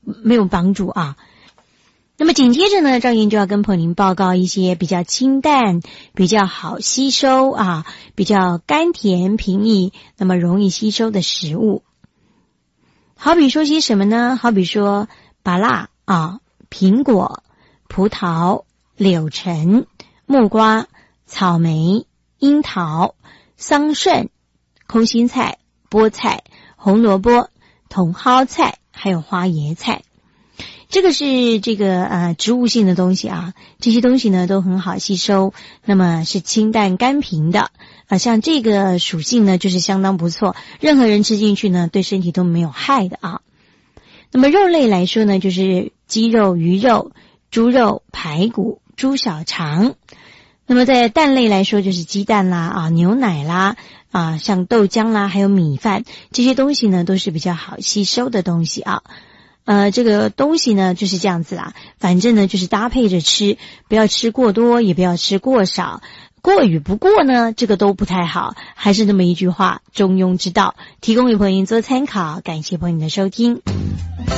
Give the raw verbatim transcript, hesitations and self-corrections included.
没有帮助啊。那么紧接着呢，赵燕就要跟朋友您报告一些比较清淡、比较好吸收啊、比较甘甜平易，那么容易吸收的食物。好比说些什么呢？好比说芭乐啊、苹果、葡萄、柳橙、木瓜、草莓、樱桃、桑葚、空心菜、菠菜、红萝卜、茼蒿菜，还有花椰菜。这个是这个呃植物性的东西啊，这些东西呢都很好吸收，那么是清淡甘平的啊，像这个属性呢就是相当不错，任何人吃进去呢对身体都没有害的啊。那么肉类来说呢，就是鸡肉、鱼肉、猪肉、排骨、猪小肠。那么在蛋类来说，就是鸡蛋啦啊、牛奶啦啊，像豆浆啦，还有米饭，这些东西呢都是比较好吸收的东西啊。呃，这个东西呢就是这样子啦，反正呢就是搭配着吃，不要吃过多，也不要吃过少，过与不过呢，这个都不太好。还是那么一句话，中庸之道，提供给朋友做参考。感谢朋友的收听。